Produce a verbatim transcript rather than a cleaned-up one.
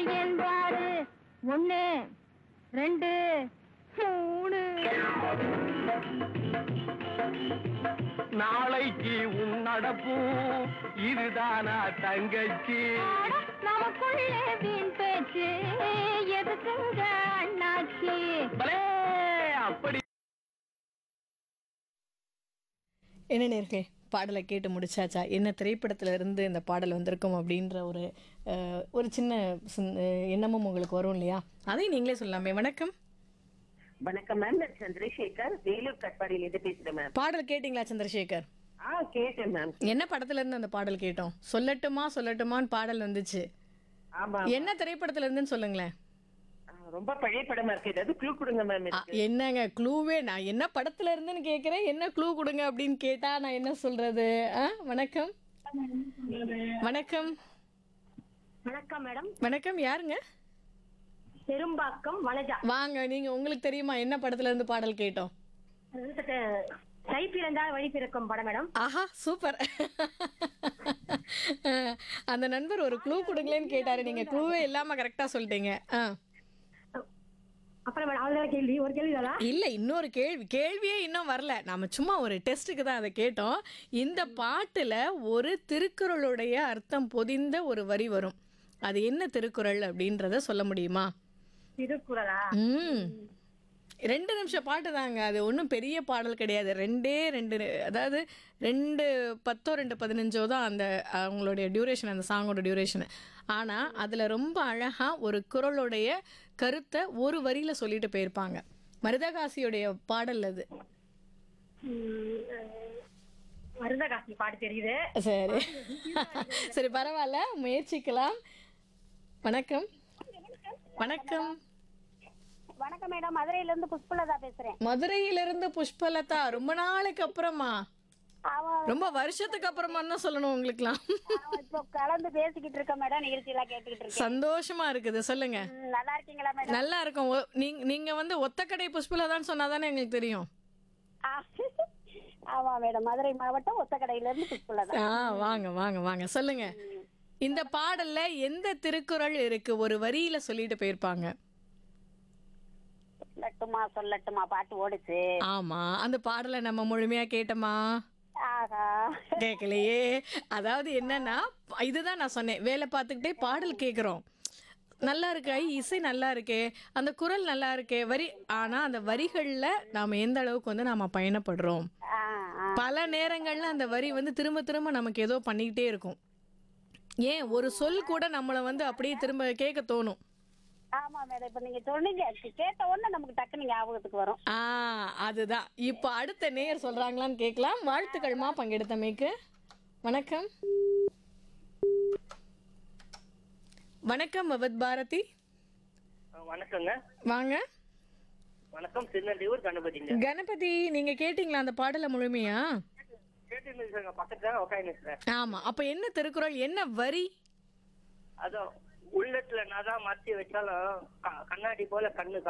என்பாரு. ஒண்ணு ரெண்டு மூணு. நாளைக்கு உன் நடப்பும் இதுதானா தங்கச்சி? நமக்குள்ளே வீண் பேச்சு எதுக்குங்க அண்ணாச்சி? பலே, அப்படி என்ன நேர்களே, பாடலை கேட்டு முடிச்சாச்சா? என்ன திரைப்படத்தில் இருந்து இந்த பாடல் வந்திருக்கும் அப்படின்ற ஒரு அஹ், ஒரு சின்ன சின்- அஹ், எண்ணமும் உங்களுக்கு வரும் இல்லையா? அதையும் நீங்களே சொல்லலாமே. வணக்கம். வணக்கம் மேம், நான் சந்திரசேகர் வேலூர் கட்பாடியில இருந்து பேசுறேன் மேம். பாடல் கேட்டிங்களா சந்திரசேகர்? ஆ கேட்டேன் மேம். என்ன படத்துல இருந்து அந்த பாடல் கேட்டோம்? சொல்லட்டுமா சொல்லட்டுமான்னு பாடல் வந்துச்சு. ஆமா, என்ன திரைப்படத்துல இருந்துன்னு சொல்லுங்களேன். ஆ, ரொம்ப பழைய படமா இருக்கு. ஏதாவது க்ளூ கொடுங்க மேம். ஆ, என்னங்க க்ளூவே? நான் என்ன படத்துல இருந்துன்னு கேட்குறேன், என்ன க்ளூ கொடுங்க அப்படின்னு கேட்டா நான் என்ன சொல்றது? ஆ, வணக்கம். வணக்கம். வணக்கம் மேடம். வணக்கம், யாருங்க? பெரும்பாக்கம் வனஜா. வாங்க, நீங்க உங்களுக்கு தெரியுமா என்ன படத்துல இருந்து பாடல் கேட்டோம்? கை பிறந்தால் வழி பிறக்கும் படம் மேடம். ஆஹா, சூப்பர். அந்த நண்பர் ஒரு க்ளூ கொடுங்களேன்னு கேட்டாரு, நீங்க க்ளூவே இல்லாம கரெக்டா சொல்லிட்டீங்க. ஆ, அப்புறம் மேடம் அவ்வளோ கேள்வி ஒரு கேள்வி தானா? இல்ல, இன்னொரு கேள்வி. கேள்வியே இன்னும் வரல, நாம சும்மா ஒரு டெஸ்ட்டுக்கு தான் அதை கேட்டோம். இந்த பாட்டுல ஒரு திருக்குறளுடைய அர்த்தம் பொதிந்த ஒரு வரி வரும். அது என்ன திருக்குறள் அப்படின்றத சொல்ல முடியுமா? திருக்குறளா? ம் ரெண்டு நிமிஷம் பாட்டு தாங்க, அது ஒன்றும் பெரிய பாடல் கிடையாது. ரெண்டே ரெண்டு, அதாவது ரெண்டு பத்தோ ரெண்டு பதினஞ்சோ தான் அந்த அவங்களுடைய டியூரேஷன், அந்த சாங்கோட டியூரேஷன். ஆனால் அதில் ரொம்ப அழகாக ஒரு குறளுடைய கருத்தை ஒரு வரியில் சொல்லிட்டு போயிருப்பாங்க. மருதகாசியுடைய பாடல் அது. மருதகாசி பாட்டு தெரியுது. சரி சரி, பரவாயில்ல, முயற்சிக்கலாம். வணக்கம். வணக்கம். வணக்கம் மேடம், மதுரையில இருந்து புஷ்பலதா பேசுறேன். மதுரையிலிருந்து புஷ்பலதா, ரொம்ப நாளைக்கு அப்புறமா, அவன் ரொம்ப வருஷத்துக்கு அப்புறமா தான் சொல்லணும் உங்களுக்குலாம். அவன் இப்போ கலந்து பேசிக்கிட்டு இருக்க மேடம், நிகழ்ச்சி எல்லாம் கேட்டுக்கிட்டு இருக்கேன். சந்தோஷமா இருக்குது, சொல்லுங்க. ம், நல்லா இருக்கீங்களா மேடம்? நல்லா இருக்கும். ஒ- நீங்க நீங்க வந்து ஒத்தக்கடை புஷ்பலதான்னு சொன்னாதானே எங்களுக்கு தெரியும். ஆ, ஆமா மேடம், மதுரை மாவட்டம் ஒத்தக்கடையில இருந்து புஷ்பலதா. ஆ, வாங்க வாங்க வாங்க, சொல்லுங்க. இந்த பாடல்ல எந்த திருக்குறள் இருக்கு? ஒரு வரியில சொல்லிட்டு போயிருப்பாங்க. சொல்லட்டுமா சொல்லட்டுமா பாட்டு ஓடுச்சு. ஆமா, அந்த பாடலை நம்ம முழுமையா கேட்டோமா? ஆஹா, கேட்கலையே. அதாவது என்னன்னா, இதுதான் நான் சொன்னேன், வேலை பார்த்துக்கிட்டே பாடல் கேட்குறோம். நல்லா இருக்கு, ஐ இசை நல்லா இருக்கே, அந்த குரல் நல்லா இருக்கே, வரி. ஆனா அந்த வரிகள்ல நாம எந்த அளவுக்கு வந்து நாம பயணப்படுறோம். ஆ, ஆ. பல நேரங்கள்ல அந்த வரி வந்து திரும்ப திரும்ப நமக்கு ஏதோ பண்ணிக்கிட்டே இருக்கும். ஏன் ஒரு சொல் கூட நம்மளை வந்து அப்படியே திரும்ப கேட்க தோணும். ஆமா மேடம், இப்ப நீங்க சொன்னீங்க, கேட்ட உடனே நமக்கு டக்குனு ஞாபகத்துக்கு வரும். ஆ, அதுதான். இப்போ அடுத்த நேயர் சொல்றாங்களான்னு கேட்கலாம். வாழ்த்துக்கள்மா பங்கெடுத்தமைக்கு. வணக்கம். வணக்கம் பவத் பாரதி. வணக்கங்க. வாங்க. வணக்கம், திருநெல்வேலூர் கணபதிங்க. கணபதி, நீங்க கேட்டீங்களா அந்த பாடலை முழுமையா? கேட்டு பக்கத்துல உட்காந்து ஆமா. அப்ப என்ன திருக்குறள், என்ன வரி? அதான் உள்ளத்துல நான் தான் மாத்தி வச்சாலும் க- கண்ணாடி போல கண்ணு